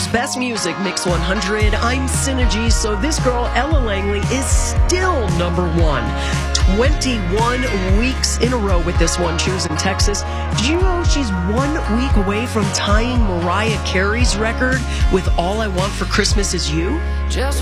Billboard's Best Music Mix 100. I'm Synergy. So this girl, Ella Langley, is still number one. 21 weeks in a row with this one. She was in Texas. Did you know she's 1 week away from tying Mariah Carey's record with All I Want for Christmas Is You? Just